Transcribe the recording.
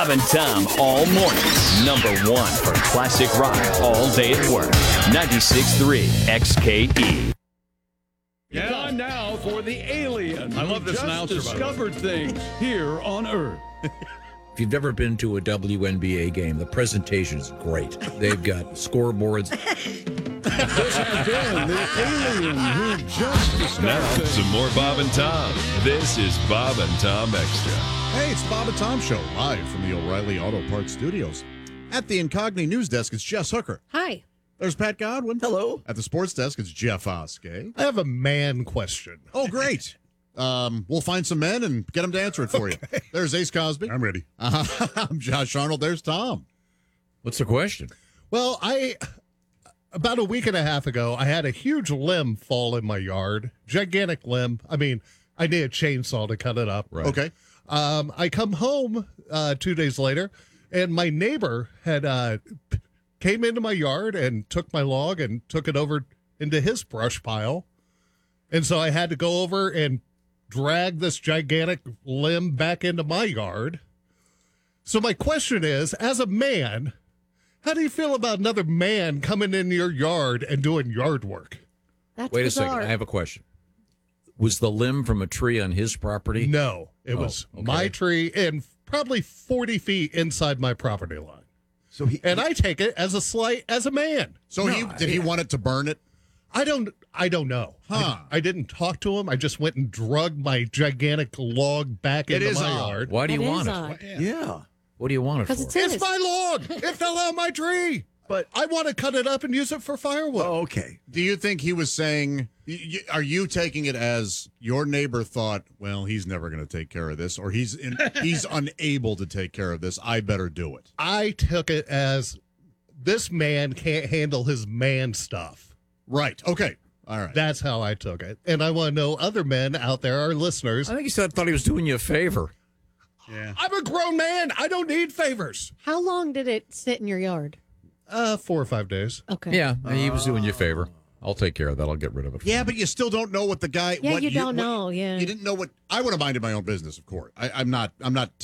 Bob and Tom all morning. Number one for classic rock all day at work. 96.3 XKE. Time now for the alien. I love this just announcer, by the way. discovered things here on Earth. If you've ever been to a WNBA game, the presentation is great. They've got scoreboards. This has been the alien who just discovered Now, things. some more Bob and Tom. This is Bob and Tom Extra. Hey, it's Bob and Tom Show, live from the O'Reilly Auto Parts Studios. At the Incogni News Desk, it's Jess Hooker. Hi. There's Pat Godwin. Hello. At the Sports Desk, it's Jeff Oskey. I have a man question. Oh, great. We'll find some men and get them to answer it for you. There's Ace Cosby. I'm ready. I'm Josh Arnold. There's Tom. What's the question? Well, about a week and a half ago, I had a huge limb fall in my yard. Gigantic limb. I mean, I need a chainsaw to cut it up. Right. Okay. I come home 2 days later, and my neighbor had came into my yard and took my log and took it over into his brush pile. And so I had to go over and drag this gigantic limb back into my yard. So my question is, as a man, how do you feel about another man coming in your yard and doing yard work? That's Wait a bizarre. second. I have a question. Was the limb from a tree on his property? No, it was okay. my tree and probably 40 feet inside my property line. So And I take it as a slight as a man. So did he want it to burn it? I don't know. Huh. I didn't talk to him. I just went and drug my gigantic log back It into is my odd. yard. Why do you That want is it? odd. yeah. What do you want it for? Because it's It's his. my log. It fell out my tree. But I want to cut it up and use it for firewood. oh, okay. Do you think he was saying, are you taking it as your neighbor thought, well, he's never going to take care of this, or he's unable to take care of this, I better do it? I took it as this man can't handle his man stuff. Right. Okay. All right. That's how I took it. And I want to know other men out there, our listeners. I think he thought he was doing you a favor. Yeah. I'm a grown man. I don't need favors. How long did it sit in your yard? 4 or 5 days. Okay. Yeah, he was doing you a favor. I'll take care of that. I'll get rid of it. Yeah, but you still don't know what the guy. Yeah, what you don't know, yeah. You didn't know what. I would have minded my own business, of course. I'm not